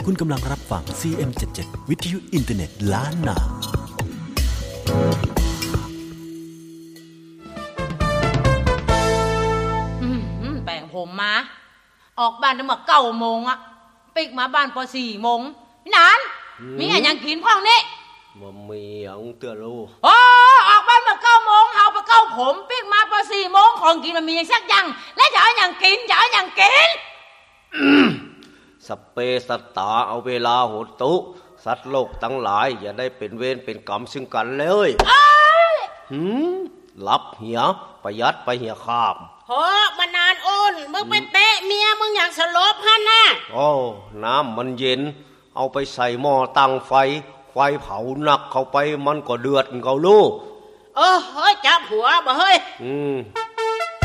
คุณกำลังรับฟัง CM77 วิทยุอินเทอร์เน็ตล้านนาแบ่งผมมาออกบ้านตั้งแต่9 โมงอะปิกมาบ้านพอ4 โมงพี่นานมีอะไรยังกินพ่องนี่บ่มีหยังเตือนลูกโอ้ออกบ้านมา9 โมงเฮาไปเก้าผมปิกมาพอ4 โมงของกินมันมีอย่างสักอย่างแล้วจะเอาอย่างกินสเปสตาเอาเวลาโหดตุสัตว์โลกทั้งหลายอย่าได้เป็นเวรเป็นกรรมซึ่งกันเลยหลับเหียประหยัดไปเหียข้ามโหมานานโอนมึงไปเตะเมียมึงอย่างสลบหั่นน่ะโอ้น้ำมันเย็นเอาไปใส่หม้อตั้งไฟเผาหนักเข้าไปมันก็เดือดเขาลูกเฮ้ยจับหัวบ่เฮ้ย